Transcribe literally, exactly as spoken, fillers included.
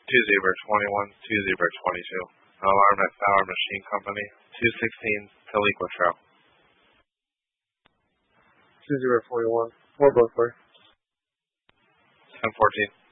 two zebra twenty-one, two zebra twenty-two. Alarm at Power Machine Company, two sixteen Taliqua Trail. two zero forty-one. More both way. ten fourteen.